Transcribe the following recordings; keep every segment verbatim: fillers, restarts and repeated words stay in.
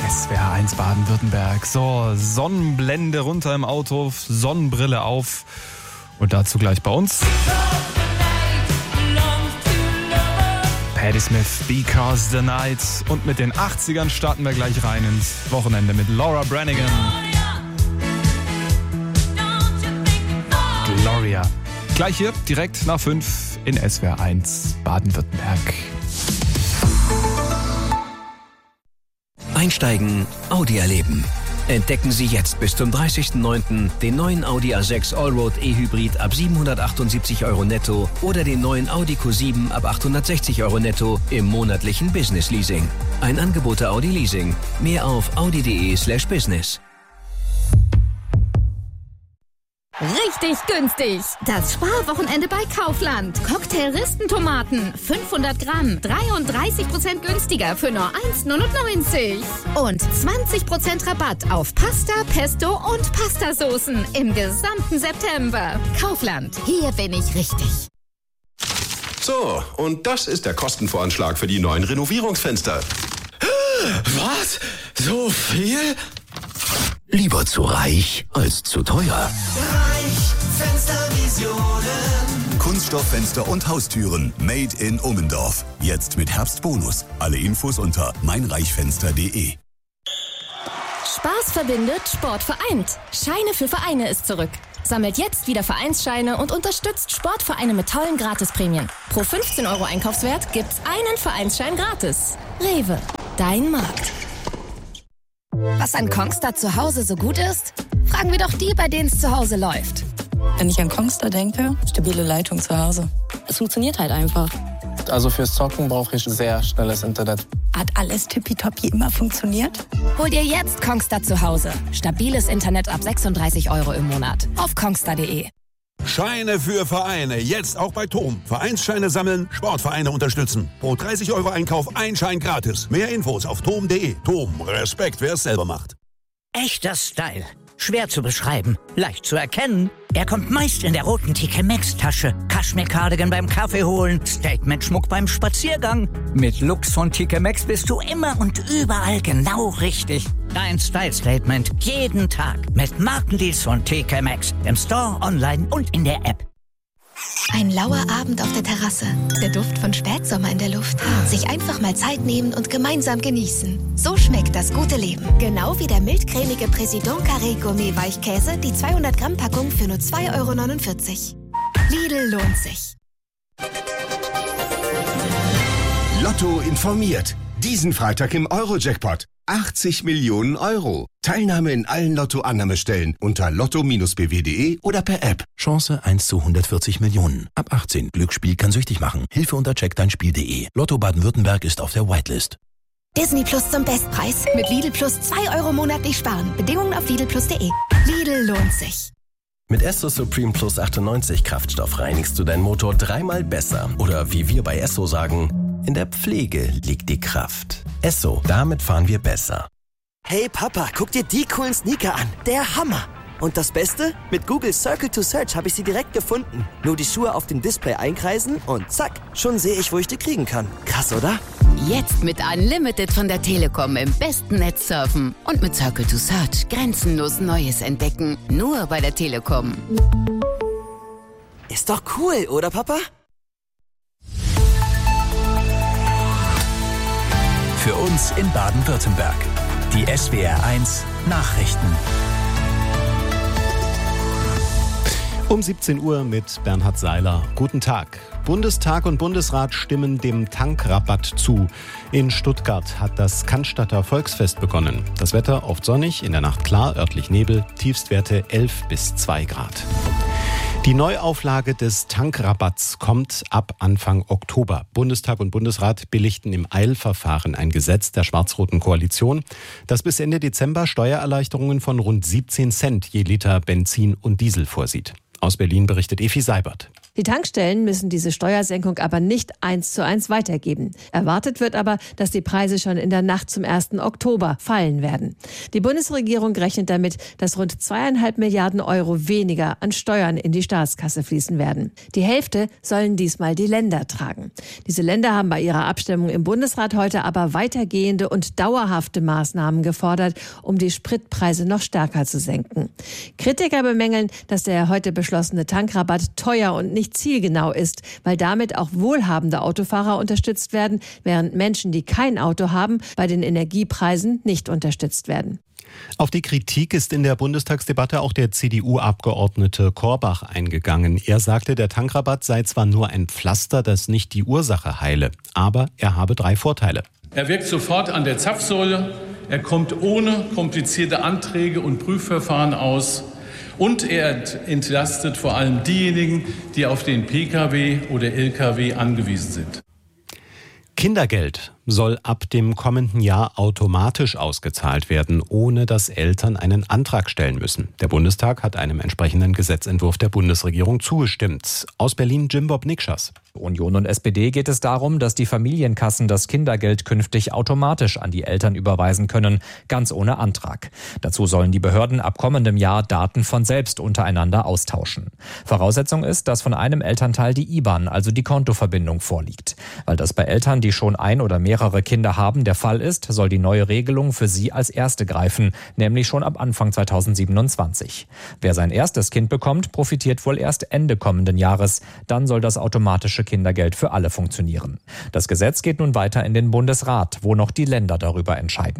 S W R eins Baden-Württemberg. So, Sonnenblende runter im Auto, Sonnenbrille auf und dazu gleich bei uns Patti Smith, Because the Night. Und mit den achtzigern starten wir gleich rein ins Wochenende mit Laura Branigan. Gloria. Gleich hier, direkt nach fünf in S W R eins Baden-Württemberg. Einsteigen, Audi erleben. Entdecken Sie jetzt bis zum dreißigsten neunten den neuen Audi A sechs Allroad E-Hybrid ab siebenhundertachtundsiebzig Euro netto oder den neuen Audi Q sieben ab achthundertsechzig Euro netto im monatlichen Business Leasing. Ein Angebot der Audi Leasing. Mehr auf audi.de slash business. Richtig günstig. Das Sparwochenende bei Kaufland. Cocktail-Ristentomaten, fünfhundert Gramm, dreiunddreißig Prozent günstiger für nur eins Komma neunundneunzig. Und zwanzig Prozent Rabatt auf Pasta, Pesto und Pastasoßen im gesamten September. Kaufland, hier bin ich richtig. So, und das ist der Kostenvoranschlag für die neuen Renovierungsfenster. Was? So viel? Lieber zu reich als zu teuer. Reich Fenstervisionen. Kunststofffenster und Haustüren made in Ummendorf. Jetzt mit Herbstbonus. Alle Infos unter meinreichfenster punkt de. Spaß verbindet, Sport vereint. Scheine für Vereine ist zurück. Sammelt jetzt wieder Vereinsscheine und unterstützt Sportvereine mit tollen Gratisprämien. Pro fünfzehn Euro Einkaufswert gibt's einen Vereinsschein gratis. Rewe, dein Markt. Was an Kongstar zu Hause so gut ist? Fragen wir doch die, bei denen es zu Hause läuft. Wenn ich an Kongstar denke, stabile Leitung zu Hause. Es funktioniert halt einfach. Also fürs Zocken brauche ich sehr schnelles Internet. Hat alles tippitoppi immer funktioniert? Hol dir jetzt Kongstar zu Hause. Stabiles Internet ab sechsunddreißig Euro im Monat. Auf kongstar punkt de. Scheine für Vereine, jetzt auch bei Tom. Vereinsscheine sammeln, Sportvereine unterstützen. Pro dreißig Euro Einkauf ein Schein gratis. Mehr Infos auf tom punkt de. Tom, Respekt, wer es selber macht. Echter Style. Schwer zu beschreiben, leicht zu erkennen. Er kommt meist in der roten T K Maxx-Tasche. Kaschmir-Cardigan beim Kaffee holen, Statement-Schmuck beim Spaziergang. Mit Looks von T K Maxx bist du immer und überall genau richtig. Dein Style-Statement jeden Tag mit Markendeals von T K Maxx. Im Store, online und in der App. Ein lauer Abend auf der Terrasse. Der Duft von Spätsommer in der Luft. Sich einfach mal Zeit nehmen und gemeinsam genießen. So schmeckt das gute Leben. Genau wie der mildcremige Président Carré Gourmet Weichkäse, die zweihundert Gramm Packung für nur zwei Euro neunundvierzig. Lidl lohnt sich. Lotto informiert. Diesen Freitag im Euro-Jackpot. achtzig Millionen Euro. Teilnahme in allen Lotto-Annahmestellen unter lotto b w punkt de oder per App. Chance eins zu hundertvierzig Millionen. Ab achtzehn. Glücksspiel kann süchtig machen. Hilfe unter check dein spiel punkt de. Lotto Baden-Württemberg ist auf der Whitelist. Disney Plus zum Bestpreis. Mit Lidl Plus zwei Euro monatlich sparen. Bedingungen auf lidl plus punkt de. Lidl lohnt sich. Mit Esso Supreme Plus achtundneunzig Kraftstoff reinigst du deinen Motor dreimal besser. Oder wie wir bei Esso sagen, in der Pflege liegt die Kraft. Esso, damit fahren wir besser. Hey Papa, guck dir die coolen Sneaker an. Der Hammer. Und das Beste? Mit Google Circle to Search habe ich sie direkt gefunden. Nur die Schuhe auf dem Display einkreisen und zack, schon sehe ich, wo ich die kriegen kann. Krass, oder? Jetzt mit Unlimited von der Telekom im besten Netz surfen. Und mit Circle to Search grenzenlos Neues entdecken. Nur bei der Telekom. Ist doch cool, oder Papa? Für uns in Baden-Württemberg. Die S W R eins Nachrichten. Um siebzehn Uhr mit Bernhard Seiler. Guten Tag. Bundestag und Bundesrat stimmen dem Tankrabatt zu. In Stuttgart hat das Cannstatter Volksfest begonnen. Das Wetter oft sonnig, in der Nacht klar, örtlich Nebel, Tiefstwerte elf bis zwei Grad. Die Neuauflage des Tankrabatts kommt ab Anfang Oktober. Bundestag und Bundesrat billigten im Eilverfahren ein Gesetz der schwarz-roten Koalition, das bis Ende Dezember Steuererleichterungen von rund siebzehn Cent je Liter Benzin und Diesel vorsieht. Aus Berlin berichtet Efi Seibert. Die Tankstellen müssen diese Steuersenkung aber nicht eins zu eins weitergeben. Erwartet wird aber, dass die Preise schon in der Nacht zum ersten Oktober fallen werden. Die Bundesregierung rechnet damit, dass rund zweieinhalb Milliarden Euro weniger an Steuern in die Staatskasse fließen werden. Die Hälfte sollen diesmal die Länder tragen. Diese Länder haben bei ihrer Abstimmung im Bundesrat heute aber weitergehende und dauerhafte Maßnahmen gefordert, um die Spritpreise noch stärker zu senken. Kritiker bemängeln, dass der heute beschlossene Tankrabatt teuer und nicht zielgenau ist, weil damit auch wohlhabende Autofahrer unterstützt werden, während Menschen, die kein Auto haben, bei den Energiepreisen nicht unterstützt werden. Auf die Kritik ist in der Bundestagsdebatte auch der C D U-Abgeordnete Korbach eingegangen. Er sagte, der Tankrabatt sei zwar nur ein Pflaster, das nicht die Ursache heile, aber er habe drei Vorteile. Er wirkt sofort an der Zapfsäule, er kommt ohne komplizierte Anträge und Prüfverfahren aus und er entlastet vor allem diejenigen, die auf den Pkw oder Lkw angewiesen sind. Kindergeld soll ab dem kommenden Jahr automatisch ausgezahlt werden, ohne dass Eltern einen Antrag stellen müssen. Der Bundestag hat einem entsprechenden Gesetzentwurf der Bundesregierung zugestimmt. Aus Berlin Jimbob Nikschas. Union und S P D geht es darum, dass die Familienkassen das Kindergeld künftig automatisch an die Eltern überweisen können, ganz ohne Antrag. Dazu sollen die Behörden ab kommendem Jahr Daten von selbst untereinander austauschen. Voraussetzung ist, dass von einem Elternteil die I B A N, also die Kontoverbindung, vorliegt. Weil das bei Eltern, die schon ein oder mehrere Kinder haben, der Fall ist, soll die neue Regelung für sie als erste greifen, nämlich schon ab Anfang zweitausendsiebenundzwanzig. Wer sein erstes Kind bekommt, profitiert wohl erst Ende kommenden Jahres. Dann soll das automatische Kindergeld für alle funktionieren. Das Gesetz geht nun weiter in den Bundesrat, wo noch die Länder darüber entscheiden.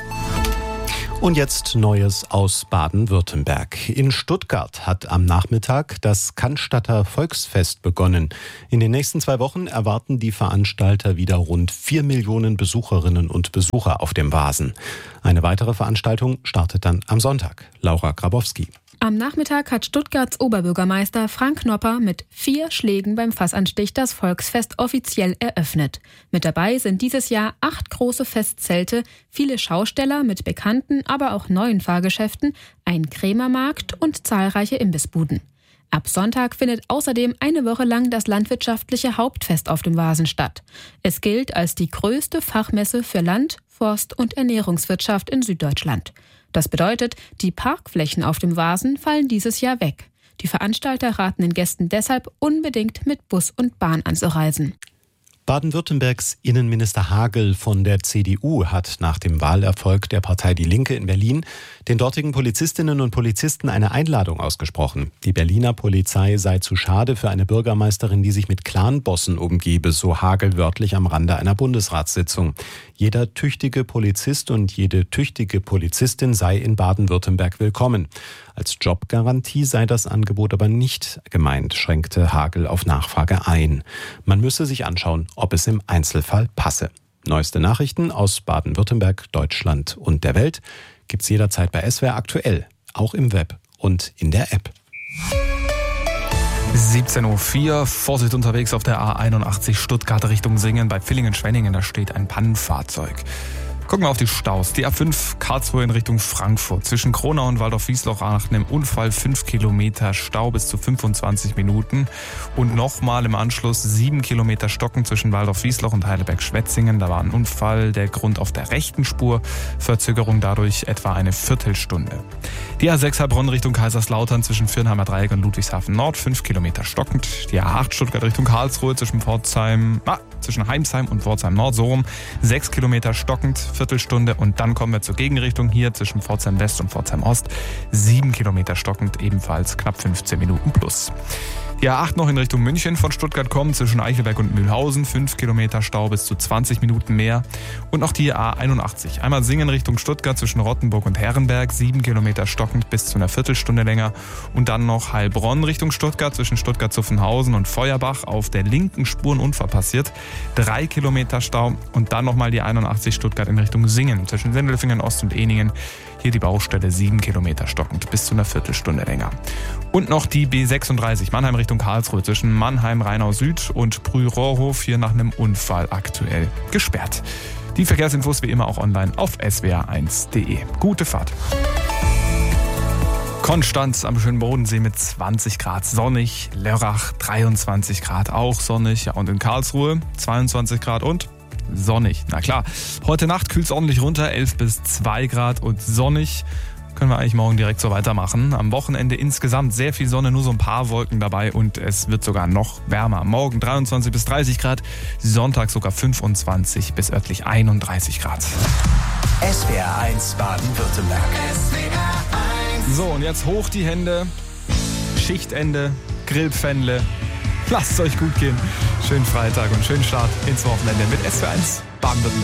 Und jetzt Neues aus Baden-Württemberg. In Stuttgart hat am Nachmittag das Cannstatter Volksfest begonnen. In den nächsten zwei Wochen erwarten die Veranstalter wieder rund vier Millionen Besucherinnen und Besucher auf dem Vasen. Eine weitere Veranstaltung startet dann am Sonntag. Laura Grabowski. Am Nachmittag hat Stuttgarts Oberbürgermeister Frank Knopper mit vier Schlägen beim Fassanstich das Volksfest offiziell eröffnet. Mit dabei sind dieses Jahr acht große Festzelte, viele Schausteller mit bekannten, aber auch neuen Fahrgeschäften, ein Krämermarkt und zahlreiche Imbissbuden. Ab Sonntag findet außerdem eine Woche lang das landwirtschaftliche Hauptfest auf dem Vasen statt. Es gilt als die größte Fachmesse für Land-, Forst- und Ernährungswirtschaft in Süddeutschland. Das bedeutet, die Parkflächen auf dem Vasen fallen dieses Jahr weg. Die Veranstalter raten den Gästen deshalb unbedingt mit Bus und Bahn anzureisen. Baden-Württembergs Innenminister Hagel von der C D U hat nach dem Wahlerfolg der Partei Die Linke in Berlin den dortigen Polizistinnen und Polizisten eine Einladung ausgesprochen. Die Berliner Polizei sei zu schade für eine Bürgermeisterin, die sich mit Clanbossen umgebe, so Hagel wörtlich am Rande einer Bundesratssitzung. Jeder tüchtige Polizist und jede tüchtige Polizistin sei in Baden-Württemberg willkommen. Als Jobgarantie sei das Angebot aber nicht gemeint, schränkte Hagel auf Nachfrage ein. Man müsse sich anschauen, ob es im Einzelfall passe. Neueste Nachrichten aus Baden-Württemberg, Deutschland und der Welt gibt's jederzeit bei S W R aktuell, auch im Web und in der App. siebzehn Uhr vier, Vorsicht unterwegs auf der A einundachtzig Stuttgart Richtung Singen. Bei Villingen-Schwenningen, da steht ein Pannenfahrzeug. Gucken wir auf die Staus. Die A fünf Karlsruhe in Richtung Frankfurt. Zwischen Kronau und Waldorf-Wiesloch nach einem Unfall fünf Kilometer Stau bis zu fünfundzwanzig Minuten. Und nochmal im Anschluss sieben Kilometer Stocken zwischen Waldorf-Wiesloch und Heidelberg-Schwetzingen. Da war ein Unfall, der Grund auf der rechten Spur. Verzögerung dadurch etwa eine Viertelstunde. Die A sechs Heilbronn Richtung Kaiserslautern zwischen Fürnheimer Dreieck und Ludwigshafen Nord. fünf Kilometer stockend. Die A acht Stuttgart Richtung Karlsruhe zwischen Pforzheim, ah, zwischen Heimsheim und Pforzheim Nord. So rum. sechs Kilometer stockend. Viertelstunde und dann kommen wir zur Gegenrichtung hier zwischen Pforzheim West und Pforzheim Ost. Sieben Kilometer stockend, ebenfalls knapp fünfzehn Minuten plus. Die A acht noch in Richtung München von Stuttgart kommen, zwischen Eichelberg und Mühlhausen, fünf Kilometer Stau bis zu zwanzig Minuten mehr. Und noch die A einundachtzig, einmal Singen Richtung Stuttgart zwischen Rottenburg und Herrenberg, sieben Kilometer stockend bis zu einer Viertelstunde länger. Und dann noch Heilbronn Richtung Stuttgart zwischen Stuttgart-Zuffenhausen und Feuerbach, auf der linken Spur ein Unfall passiert, drei Kilometer Stau. Und dann nochmal die einundachtzig Stuttgart in Richtung Singen zwischen Sindelfingen Ost und Ehningen. Hier die Baustelle sieben Kilometer stockend bis zu einer Viertelstunde länger. Und noch die B sechsunddreißig Mannheim Richtung Karlsruhe zwischen Mannheim, Rheinau Süd und Brühl-Rohrhof, hier nach einem Unfall aktuell gesperrt. Die Verkehrsinfos wie immer auch online auf s w r eins punkt d e. Gute Fahrt. Konstanz am schönen Bodensee mit zwanzig Grad, sonnig. Lörrach dreiundzwanzig Grad, auch sonnig. Ja, und in Karlsruhe zweiundzwanzig Grad und sonnig. Na klar, heute Nacht kühlt es ordentlich runter, elf bis zwei Grad und sonnig. Können wir eigentlich morgen direkt so weitermachen. Am Wochenende insgesamt sehr viel Sonne, nur so ein paar Wolken dabei und es wird sogar noch wärmer. Morgen dreiundzwanzig bis dreißig Grad, Sonntag sogar fünfundzwanzig bis örtlich einunddreißig Grad. S W R eins Baden-Württemberg. So, und jetzt hoch die Hände. Schichtende, Grillpfännle. Lasst es euch gut gehen. Schönen Freitag und schönen Start ins Wochenende mit S W R eins Baden-Württemberg.